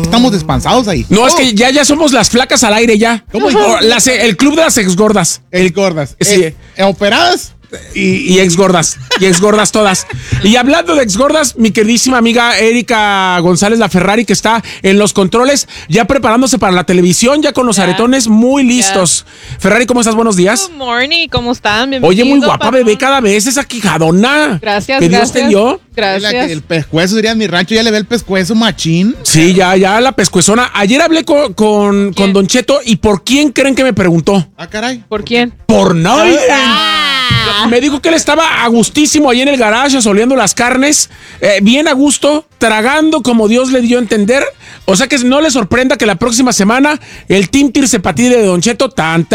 estamos despansados ahí. No, es que ya somos las flacas al aire ya. ¿Cómo? El club de las exgordas. Gordas. Sí. ¿Operadas? Y exgordas. Y exgordas todas. Y hablando de exgordas, mi queridísima amiga Erika González La Ferrari, que está en los controles, ya preparándose para la televisión, ya con los aretones muy listos. Ferrari, ¿cómo estás? Buenos días. Good morning, ¿cómo están? Oye, muy guapa, bebé, cada vez esa quijadona. Gracias, que Dios gracias. te dio. Gracias. El pescuezo, diría en mi rancho, ya le ve el pescuezo machín. Sí, ya la pescuezona. Ayer hablé con Don Cheto, y ¿por quién creen que me preguntó? Ah, caray. ¿Por quién? Por nadie. Me dijo que él estaba a gustísimo ahí en el garage, asoleando las carnes, bien a gusto, tragando como Dios le dio a entender. O sea que no le sorprenda que la próxima semana el Team Tirse Patire de Don Cheto, tan.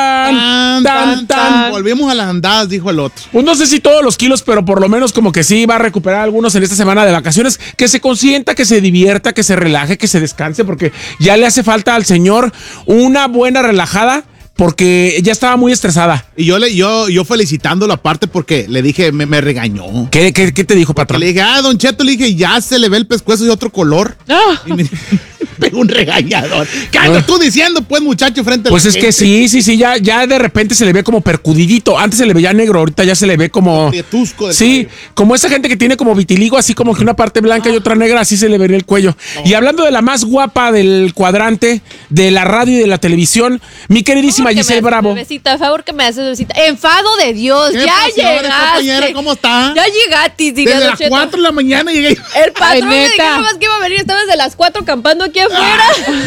Volvemos a las andadas, dijo el otro. Pues no sé si todos los kilos, pero por lo menos como que sí va a recuperar algunos en esta semana de vacaciones. Que se consienta, que se divierta, que se relaje, que se descanse, porque ya le hace falta al señor una buena relajada, porque ya estaba muy estresada. Y yo felicitándolo aparte porque le dije, me regañó. ¿Qué te dijo, patrón? Le dije, Don Cheto, le dije, ya se le ve el pescuezo de otro color. Y me pegó un regañador. ¿Qué andas tú diciendo, pues, muchacho, frente a Pues la es gente? que sí, ya de repente se le ve como percudidito. Antes se le veía negro, ahorita ya se le ve como... Prietusco del Sí, cuello. como esa gente que tiene como vitiligo, así como que una parte blanca y otra negra, así se le vería el cuello. Y hablando de la más guapa del cuadrante, de la radio y de la televisión, mi queridísima Giselle Bravo. Bebecita, favor que me haces bebecita. Enfado de Dios, ¿Qué ya pasó, llegaste. compañera? ¿Cómo está? Ya llegaste, diría Desde Don las Cheto. 4 de la mañana llegué. El patrón me neta. dijo nomás que iba a venir, estaba desde las 4 campando aquí afuera.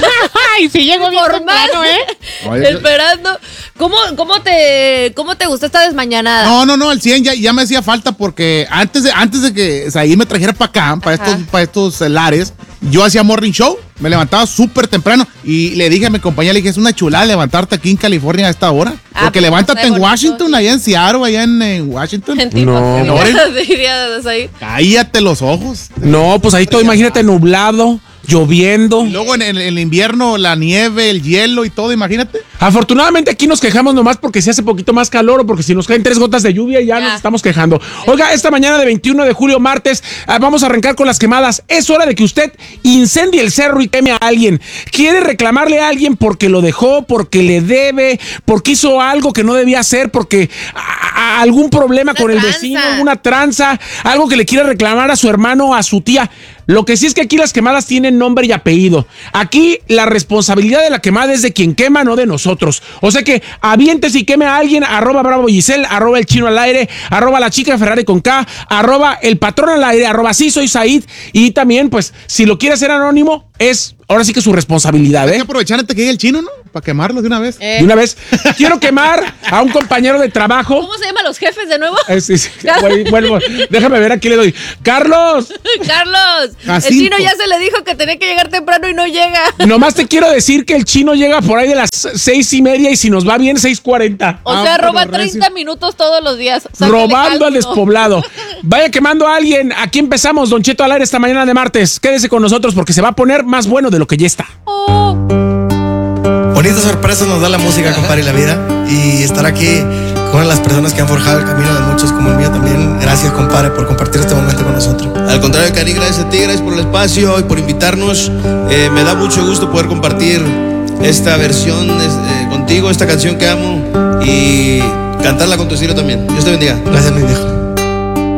Ay, sí llegó bien Formal. temprano, ¿eh? Oye, Esperando. ¿Cómo te gustó esta desmañanada? No, al 100 ya me hacía falta porque antes de que Saí me trajera para acá, para estos lares, yo hacía morning show, me levantaba súper temprano y le dije a mi compañera, le dije, es una chulada levantarte aquí en California a esta hora. Porque pues, levántate está en bonito, Washington, sí. allá en Seattle, allá en Washington. No. Diría ahí. Cállate los ojos. No, pues ahí todo, imagínate, nublado, lloviendo. Y luego en el invierno la nieve, el hielo y todo, imagínate. Afortunadamente aquí nos quejamos nomás porque se hace poquito más calor o porque si nos caen 3 gotas de lluvia ya nos estamos quejando. Oiga, esta mañana de 21 de julio, martes, vamos a arrancar con las quemadas. Es hora de que usted incendie el cerro y queme a alguien. ¿Quiere reclamarle a alguien porque lo dejó, porque le debe, porque hizo algo que no debía hacer, porque algún problema con el vecino, alguna tranza, algo que le quiere reclamar a su hermano, a su tía? Lo que sí es que aquí las quemadas tienen nombre y apellido. Aquí la responsabilidad de la quemada es de quien quema, no de nosotros. O sea que avientes y queme a alguien, @BravoGiselle, @El Chino al aire, @La Chica Ferrari con K, @El Patrón al aire, @Sí Soy Said. Y también, pues, si lo quiere hacer anónimo, es ahora sí que su responsabilidad, Hay que aprovechar antes que llegue el chino, ¿no? Para quemarlo de una vez. De una vez, quiero quemar a un compañero de trabajo. ¿Cómo se llaman los jefes de nuevo? Sí. Bueno, déjame ver, aquí le doy. ¡Carlos! Carlos, Jacinto. el chino ya se le dijo que tenía que llegar temprano y no llega. Nomás te quiero decir que el chino llega por ahí de las 6:30 y si nos va bien, 6:40. O sea, pero roba recio. 30 minutos todos los días. Sáquele Robando al cálculo. despoblado. Vaya quemando a alguien. Aquí empezamos, Don Cheto al aire esta mañana de martes. Quédese con nosotros porque se va a poner más bueno de lo que ya está. Oh. Bonitas sorpresas nos da la música, compadre, y la vida. Y estar aquí con las personas que han forjado el camino de muchos como el mío también. Gracias, compadre, por compartir este momento con nosotros. Al contrario, Cari, gracias a ti, gracias por el espacio y por invitarnos. Me da mucho gusto poder compartir esta versión contigo, esta canción que amo y cantarla con tu estilo también. Dios te bendiga. Gracias, mi viejo.